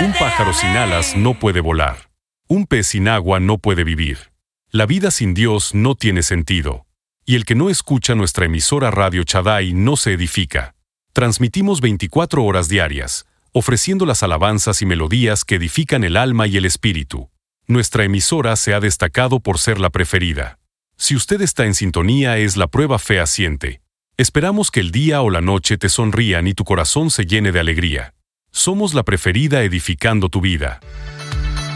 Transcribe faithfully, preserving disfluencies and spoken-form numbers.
Un pájaro sin alas no puede volar. Un pez sin agua no puede vivir. La vida sin Dios no tiene sentido. Y el que no escucha nuestra emisora Radio Shaddai no se edifica. Transmitimos veinticuatro horas diarias, ofreciendo las alabanzas y melodías que edifican el alma y el espíritu. Nuestra emisora se ha destacado por ser la preferida. Si usted está en sintonía, es la prueba fehaciente. Esperamos que el día o la noche te sonrían y tu corazón se llene de alegría. Somos la preferida edificando tu vida.